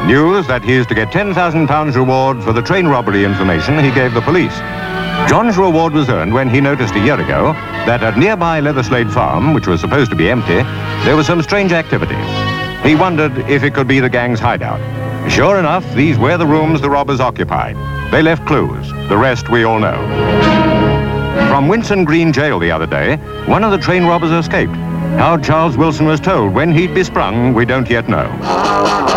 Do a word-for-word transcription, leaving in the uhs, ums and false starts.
News that he is to get ten thousand pounds reward for the train robbery information he gave the police. John's reward was earned when he noticed a year ago that at nearby Leatherslade Farm, which was supposed to be empty, there was some strange activity. He wondered if it could be the gang's hideout. Sure enough, these were the rooms the robbers occupied. They left clues. The rest we all know. From Winson Green Jail the other day, one of the train robbers escaped. How Charles Wilson was told when he'd be sprung, we don't yet know.